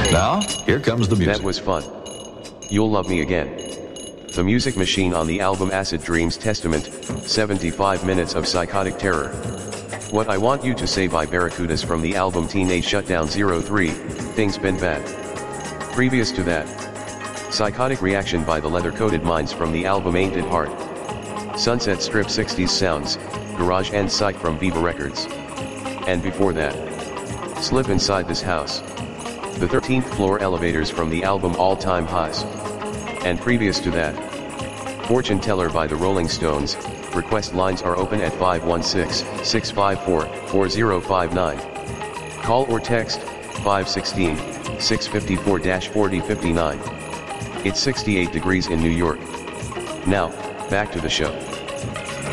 Now, here comes the music. That was fun. You'll Love Me Again. The Music Machine on the album Acid Dreams Testament, 75 minutes of psychotic terror. What I Want You to Say by Barracudas from the album Teenage Shutdown 03, Things Been Bad. Previous to that, Psychotic Reaction by the Leather-Coated Minds from the album Ain't It Hard. Sunset Strip 60s Sounds, Garage and Psych from Viva Records. And before that, Slip Inside This House. The 13th Floor Elevators from the album All Time Highs. And previous to that, Fortune Teller by the Rolling Stones. Request lines are open at 516-654-4059. Call or text 516-654-4059. It's 68 degrees in New York. Now, back to the show.